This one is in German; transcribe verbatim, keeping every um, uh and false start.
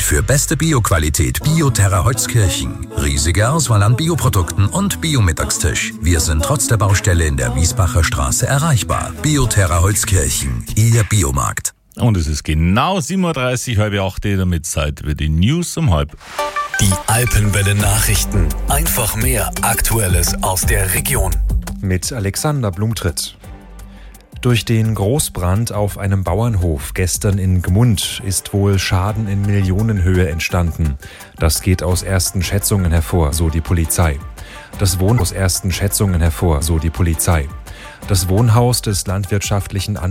Für beste Bioqualität Bioterra Holzkirchen. Riesige Auswahl an Bioprodukten und Biomittagstisch. Wir sind trotz der Baustelle in der Wiesbacher Straße erreichbar. Bioterra Holzkirchen, Ihr Biomarkt. Und es ist genau sieben Uhr dreißig, halb acht, damit Zeit für die News um halb. Die Alpenwelle Nachrichten. Einfach mehr Aktuelles aus der Region. Mit Alexander Blumtritt. Durch den Großbrand auf einem Bauernhof gestern in Gmund ist wohl Schaden in Millionenhöhe entstanden. Das geht aus ersten Schätzungen hervor, so die Polizei. Das Wohn aus ersten Schätzungen hervor, so die Polizei. Das Wohnhaus des landwirtschaftlichen An